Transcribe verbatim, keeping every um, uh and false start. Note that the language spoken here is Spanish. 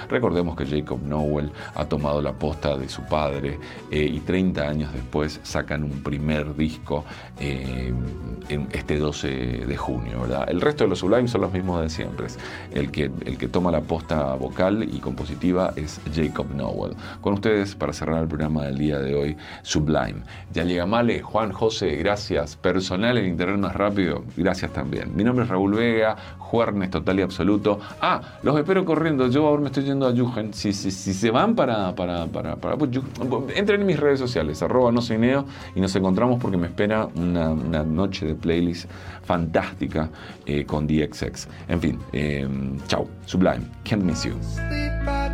Recordemos que Jacob Nowell ha tomado la posta de su padre eh, y treinta años después sacan un primer disco eh, en este doce de junio, ¿verdad? El resto de los Sublime son los mismos de siempre. El que, el que toma la posta vocal y compositiva es Jacob Nowell. Con ustedes, para cerrar el programa del día de hoy, Sublime. Ya llega Male, Juan, José, gracias. Personal en Internet Más Rápido, gracias también. Mi nombre es Raúl Vega, Juernes total y absoluto. Ah, los espero corriendo. Yo ahora me estoy yendo a Yugen. Si, si, si se van para... para, para, para pues, entren en mis redes sociales, arroba no soy Neo, y nos encontramos porque me espera una, una noche de playlist fantástica eh, con D X X. En fin, eh, chau. Sublime. Can't miss you.